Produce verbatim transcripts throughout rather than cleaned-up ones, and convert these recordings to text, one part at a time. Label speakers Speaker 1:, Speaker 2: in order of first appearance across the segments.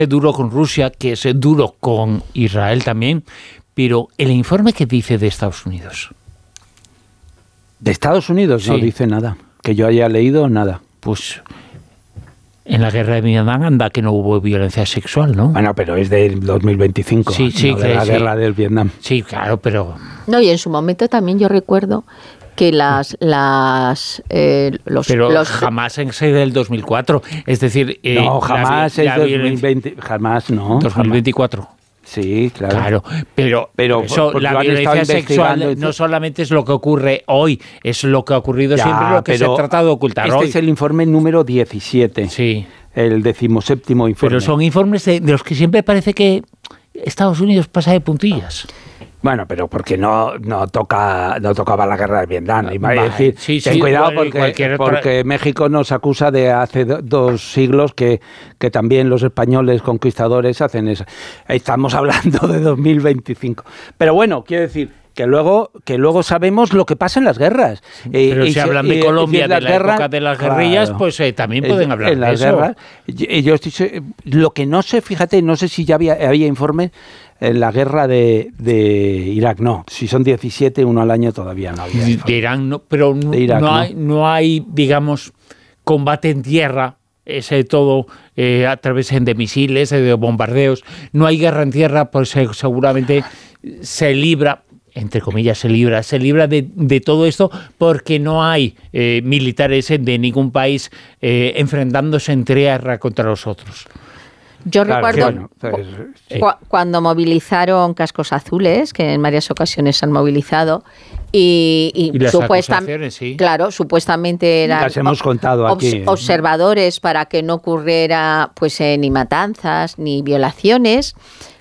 Speaker 1: duro con Rusia, que es duro con Israel también, pero el informe que dice de Estados Unidos.
Speaker 2: De Estados Unidos sí. No dice nada, que yo haya leído nada.
Speaker 1: Pues en la guerra de Vietnam anda que no hubo violencia sexual, ¿no?
Speaker 2: Bueno, pero es del dos mil veinticinco,
Speaker 1: sí, sí,
Speaker 2: no
Speaker 1: que,
Speaker 2: de la
Speaker 1: sí.
Speaker 2: guerra del Vietnam.
Speaker 1: Sí, claro, pero...
Speaker 3: No, y en su momento también yo recuerdo que las las eh, los
Speaker 1: pero
Speaker 3: los,
Speaker 1: jamás en ese del dos mil cuatro, es decir,
Speaker 2: eh, no jamás
Speaker 1: la,
Speaker 2: es
Speaker 1: la
Speaker 2: dos mil veinte, jamás no
Speaker 1: dos mil veinticuatro.
Speaker 2: Jamás. Sí, claro.
Speaker 1: Claro, pero, pero eso, la violencia sexual no solamente es lo que ocurre hoy, es lo que ha ocurrido ya, siempre, lo que se ha tratado de ocultar
Speaker 2: este
Speaker 1: hoy.
Speaker 2: Este es el informe número diecisiete.
Speaker 1: Sí.
Speaker 2: El decimoséptimo informe.
Speaker 1: Pero son informes de, de los que siempre parece que Estados Unidos pasa de puntillas.
Speaker 2: Bueno, pero porque no, no toca no tocaba la guerra de Vietnam. Y vale, decir,
Speaker 1: sí,
Speaker 2: ten
Speaker 1: sí,
Speaker 2: cuidado
Speaker 1: bueno,
Speaker 2: porque, porque México nos acusa de hace do, dos siglos que, que también los españoles conquistadores hacen eso. Estamos hablando de dos mil veinticinco. Pero bueno, quiero decir que luego que luego sabemos lo que pasa en las guerras.
Speaker 1: Pero
Speaker 2: eh,
Speaker 1: si hablan de Colombia, de la guerra, época de las guerrillas, claro, pues eh, también pueden hablar
Speaker 2: en
Speaker 1: de
Speaker 2: las
Speaker 1: eso.
Speaker 2: Guerras, yo, yo estoy, lo que no sé, fíjate, no sé si ya había, había informes en la guerra de, de Irak, no. Si son diecisiete, uno al año todavía no había.
Speaker 1: De, de Irán, no, pero no, Irak, no, hay, no. no hay, digamos, combate en tierra, ese todo eh, a través de misiles, de bombardeos. No hay guerra en tierra, pues eh, seguramente se libra, entre comillas, se libra, se libra de, de todo esto porque no hay eh, militares de ningún país eh, enfrentándose en tierra contra los otros.
Speaker 3: Yo claro, recuerdo bueno, pues, sí. cu cuando movilizaron cascos azules, que en varias ocasiones se han movilizado, y, y,
Speaker 1: y las
Speaker 3: supuestamente,
Speaker 1: sí.
Speaker 3: claro, supuestamente eran
Speaker 2: las hemos contado
Speaker 3: obs
Speaker 2: aquí,
Speaker 3: observadores para que no ocurriera pues eh, ni matanzas ni violaciones.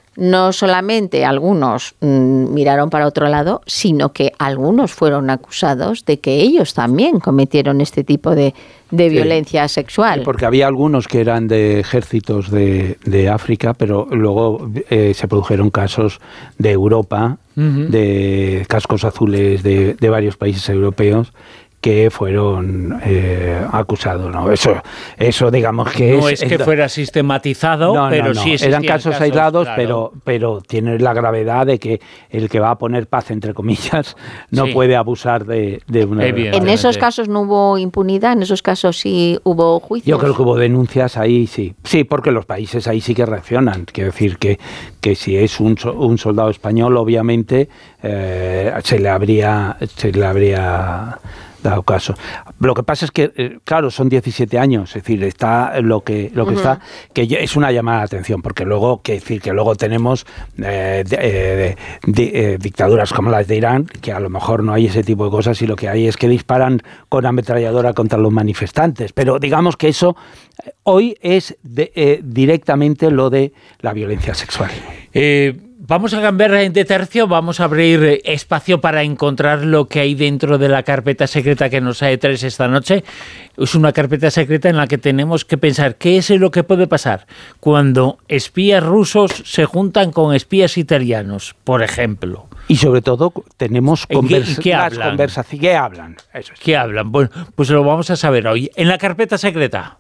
Speaker 3: No solamente algunos mmm, miraron para otro lado, sino que algunos fueron acusados de que ellos también cometieron este tipo de, de sí. violencia sexual.
Speaker 2: Sí, porque había algunos que eran de ejércitos de, de África, pero luego eh, se produjeron casos de Europa, uh-huh. de cascos azules de, de varios países europeos, que fueron eh, acusados, ¿no? Eso, eso digamos que
Speaker 1: no
Speaker 2: es...
Speaker 1: es que
Speaker 2: es,
Speaker 1: fuera sistematizado,
Speaker 2: no,
Speaker 1: pero
Speaker 2: no, no.
Speaker 1: sí
Speaker 2: eran casos, casos aislados,
Speaker 1: claro.
Speaker 2: pero, pero tiene la gravedad de que el que va a poner paz, entre comillas, no sí. puede abusar de, de una...
Speaker 3: En esos casos no hubo impunidad, en esos casos sí hubo juicios.
Speaker 2: Yo creo que hubo denuncias ahí, sí. Sí, porque los países ahí sí que reaccionan. Quiero decir que, que si es un, un soldado español, obviamente, eh, se le habría... Se le habría dado caso. Lo que pasa es que, eh, claro, son diecisiete años, es decir, está lo que lo que uh-huh. está, que es una llamada de atención, porque luego, que decir, que luego tenemos eh, de, de, de, eh, dictaduras como las de Irán, que a lo mejor no hay ese tipo de cosas y lo que hay es que disparan con ametralladora contra los manifestantes, pero digamos que eso eh, hoy es de, eh, directamente lo de la violencia sexual.
Speaker 1: Eh... Vamos a cambiar de tercio, vamos a abrir espacio para encontrar lo que hay dentro de la carpeta secreta que nos ha traído esta noche. Es una carpeta secreta en la que tenemos que pensar qué es lo que puede pasar cuando espías rusos se juntan con espías italianos, por ejemplo.
Speaker 2: Y sobre todo tenemos conversa
Speaker 1: ¿Qué hablan?
Speaker 2: conversaciones. ¿Qué hablan? Eso es.
Speaker 1: ¿Qué hablan? Bueno, pues lo vamos a saber hoy en la carpeta secreta.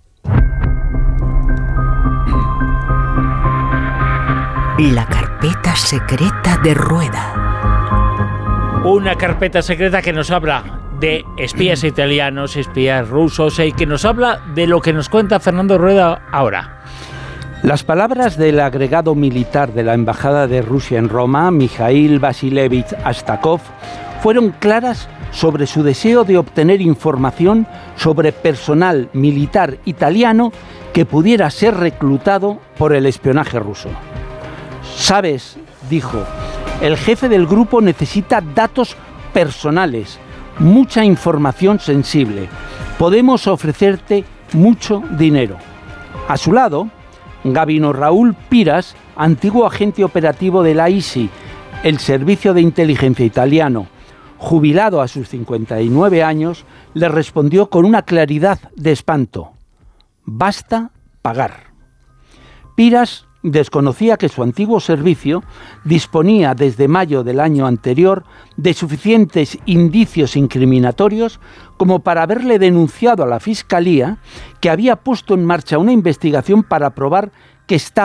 Speaker 4: La carpeta secreta de Rueda.
Speaker 1: Una carpeta secreta que nos habla de espías italianos, espías rusos, y que nos habla de lo que nos cuenta Fernando Rueda ahora.
Speaker 2: Las palabras del agregado militar de la Embajada de Rusia en Roma, Mikhail Vasilevich Astakov, fueron claras sobre su deseo de obtener información sobre personal militar italiano que pudiera ser reclutado por el espionaje ruso. ¿Sabes?, dijo, el jefe del grupo necesita datos personales, mucha información sensible. Podemos ofrecerte mucho dinero. A su lado, Gabino Raúl Piras, antiguo agente operativo de la I S I, el servicio de inteligencia italiano, jubilado a sus cincuenta y nueve años, le respondió con una claridad de espanto: basta pagar. Piras desconocía que su antiguo servicio disponía desde mayo del año anterior de suficientes indicios incriminatorios como para haberle denunciado a la Fiscalía, que había puesto en marcha una investigación para probar que está